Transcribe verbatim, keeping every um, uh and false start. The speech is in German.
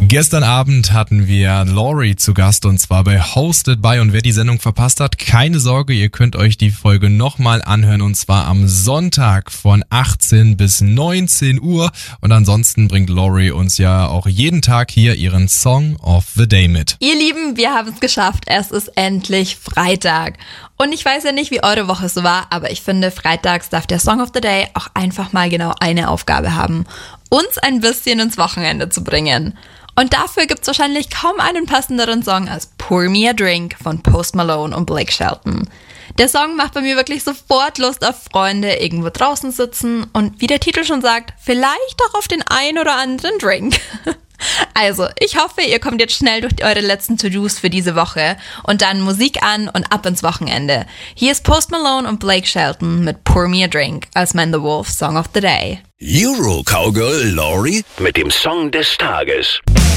Gestern Abend hatten wir Laurie zu Gast und zwar bei Hosted by, und wer die Sendung verpasst hat, keine Sorge, ihr könnt euch die Folge nochmal anhören und zwar am Sonntag von achtzehn bis neunzehn Uhr, und ansonsten bringt Laurie uns ja auch jeden Tag hier ihren Song of the Day mit. Ihr Lieben, wir haben es geschafft, es ist endlich Freitag. Und ich weiß ja nicht, wie eure Woche so war, aber ich finde, freitags darf der Song of the Day auch einfach mal genau eine Aufgabe haben: uns ein bisschen ins Wochenende zu bringen. Und dafür gibt's wahrscheinlich kaum einen passenderen Song als Pour Me a Drink von Post Malone und Blake Shelton. Der Song macht bei mir wirklich sofort Lust auf Freunde, irgendwo draußen sitzen und, wie der Titel schon sagt, vielleicht auch auf den ein oder anderen Drink. Also, ich hoffe, ihr kommt jetzt schnell durch eure letzten To-Dos für diese Woche und dann Musik an und ab ins Wochenende. Hier ist Post Malone und Blake Shelton mit Pour Me a Drink als mein The Wolf Song of the Day. Euro Cowgirl Laurie mit dem Song des Tages.